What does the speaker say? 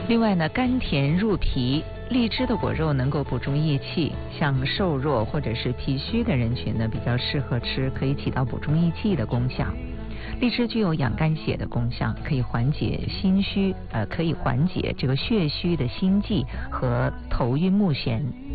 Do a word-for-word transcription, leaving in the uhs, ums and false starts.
另外呢，甘甜入脾，荔枝的果肉能够补充益气，像瘦弱或者是脾虚的人群呢，比较适合吃，可以起到补充益气的功效。荔枝具有养肝血的功效，可以缓解心虚，呃，可以缓解这个血虚的心悸和头晕目眩